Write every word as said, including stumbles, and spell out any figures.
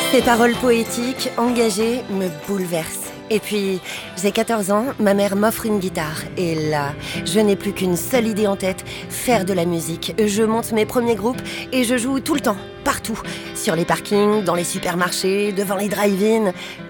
Ces paroles poétiques, engagées, me bouleversent. Et puis, j'ai quatorze ans, ma mère m'offre une guitare. Et là, je n'ai plus qu'une seule idée en tête, faire de la musique. Je monte mes premiers groupes et je joue tout le temps, partout. Sur les parkings, dans les supermarchés, devant les drive-in.